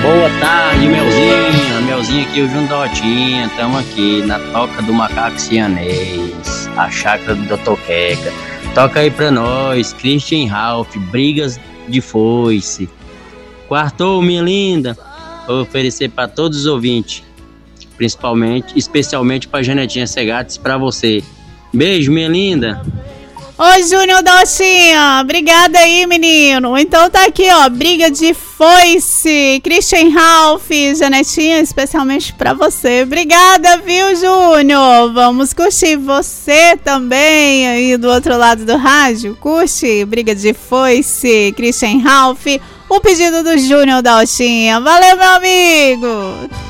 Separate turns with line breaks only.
Boa tarde, Melzinha. Melzinha aqui, o Júnior da Rotinha. Estamos aqui na Toca do Macaco Cianês, a chácara do Dr. Queca. Toca aí pra nós, Christian Ralph, Brigas de Foice. Quartou, minha linda. Vou oferecer para todos os ouvintes, especialmente para Janetinha Segates, para você. Beijo, minha linda.
Oi, Júnior da Rotinha, obrigada aí, menino. Então tá aqui, ó, Briga de Foice, Christian Ralph, Janetinha, especialmente pra você. Obrigada, viu, Júnior? Vamos curtir você também aí do outro lado do rádio. Curte Briga de Foice, Christian Ralph, o pedido do Júnior da Rotinha. Valeu, meu amigo!